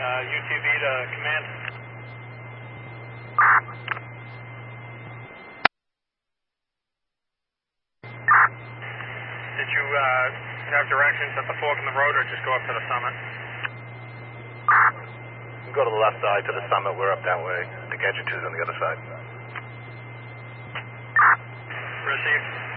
UTV to command. Did you have directions at the fork in the road or just go up to the summit? Go to the left side to the summit. We're up that way. The Gadget 2's on the other side. Received.